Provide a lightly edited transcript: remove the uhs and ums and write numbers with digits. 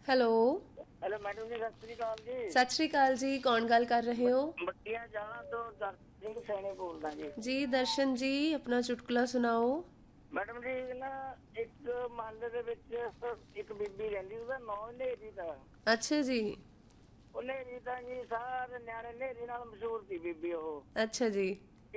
Hello. Hello madam ਜੀ, ਸਤਿ ਸ੍ਰੀ ਅਕਾਲ ਜੀ। ਸਤਿ ਸ਼੍ਰੀ ਅਕਾਲ ਜੀ, ਕੌਣ ਗੱਲ ਕਰ ਰਹੇ ਹੋ? ਬੱਟੀਆਂ ਜਾਣਾ ਤੋਂ ਦਰਸ਼ਨ ਸਿੰਘ ਸੈਣੀ ਬੋਲਦਾ ਜੀ। ਜੀ ਦਰਸ਼ਨ ਜੀ, ਆਪਣਾ ਚੁਟਕਲਾ ਸੁਣਾਓ। ਮੈਡਮ ਜੀ ਨਾ, ਇੱਕ ਮਹੱਲੇ ਦੇ ਵਿੱਚ ਇੱਕ ਬੀਬੀ ਰਹਿੰਦੀ, ਉਹਦਾ ਨਾਂ ਨੇਰੀ ਦਾ। ਅੱਛਾ ਜੀ। ਉਹ ਨੇਰੀ ਤਾਂ ਜੀ ਸਾਰੇ ਨਿਆਣੇ ਨੇਰੀ ਨਾਲ ਮਸ਼ਹੂਰ ਸੀ ਬੀਬੀ ਉਹ। ਅੱਛਾ ਜੀ।